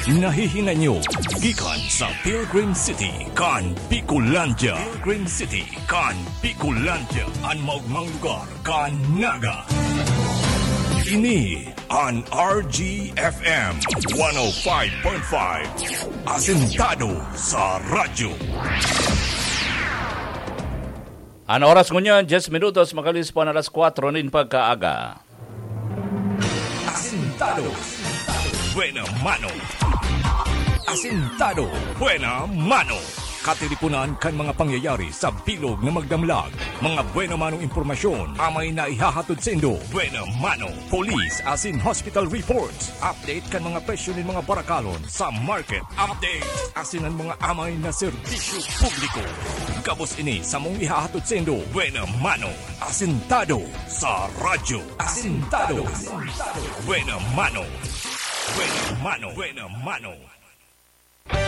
Nahihinay nyo gikan sa Pilgrim City kan Bicolandia. Pilgrim City kan Bicolandia. Ang maugmang lugar kan Naga. Ini an RGFM 105.5. Asentado sa radyo. Ang oras ngunyan, 10 minutos, makalis po na alas 4 nin pagkaaga. Asentado. Buena mano. Asentado. Buena mano. Katilipunan kan mga pangyayari sa bilog na magdamlag. Mga buena manong impormasyon amay na ihahatod sa Indo. Buena mano. Police as in hospital reports. Update kan mga presyo ng mga barakalon sa market. Update as in ang mga amay na serbisyo publiko. Kabos ini sa mong ihahatod sa Indo. Buena mano. Asentado sa radyo. Asentado. Buena mano. Buena mano. Buena mano.